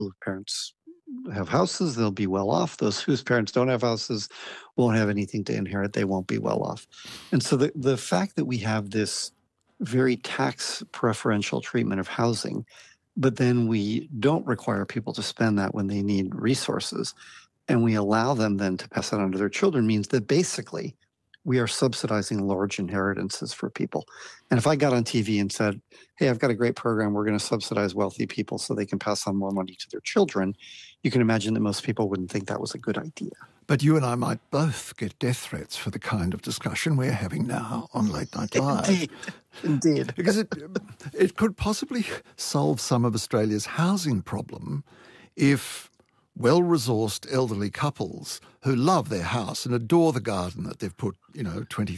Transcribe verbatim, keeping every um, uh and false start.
whose parents have houses, they'll be well off. Those whose parents don't have houses won't have anything to inherit. They won't be well off. And so the, the fact that we have this very tax preferential treatment of housing, but then we don't require people to spend that when they need resources, and we allow them then to pass that on to their children, means that basically we are subsidizing large inheritances for people. And if I got on T V and said, hey, I've got a great program, we're going to subsidize wealthy people so they can pass on more money to their children, you can imagine that most people wouldn't think that was a good idea. But you and I might both get death threats for the kind of discussion we're having now on Late Night Live. Indeed, indeed. Because it, it could possibly solve some of Australia's housing problem if well-resourced elderly couples who love their house and adore the garden that they've put, you know, twenty,